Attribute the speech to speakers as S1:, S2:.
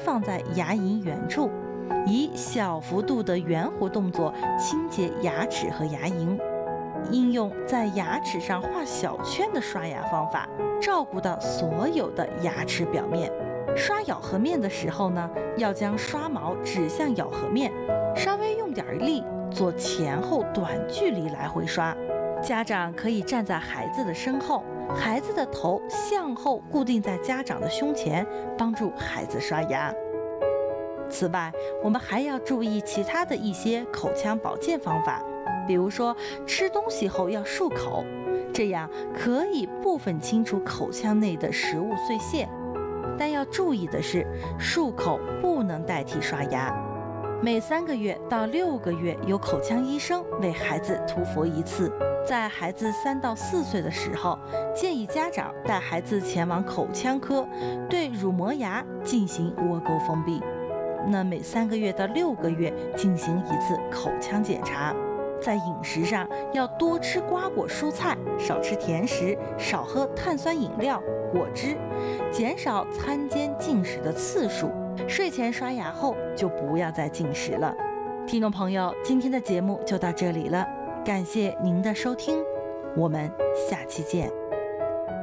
S1: 放在牙龈原处，以小幅度的圆弧动作清洁牙齿和牙龈。应用在牙齿上画小圈的刷牙方法，照顾到所有的牙齿表面。刷咬合面的时候呢，要将刷毛指向咬合面，稍微用点力，做前后短距离来回刷。家长可以站在孩子的身后，孩子的头向后固定在家长的胸前，帮助孩子刷牙。此外，我们还要注意其他的一些口腔保健方法，比如说吃东西后要漱口，这样可以部分清除口腔内的食物碎屑。但要注意的是，漱口不能代替刷牙。每3个月到6个月由口腔医生为孩子涂氟一次。在孩子3到4岁的时候，建议家长带孩子前往口腔科，对乳磨牙进行窝沟封闭。那每3个月到6个月进行一次口腔检查。在饮食上要多吃瓜果蔬菜，少吃甜食，少喝碳酸饮料、果汁，减少餐间进食的次数。睡前刷牙后就不要再进食了。听众朋友，今天的节目就到这里了，感谢您的收听，我们下期见。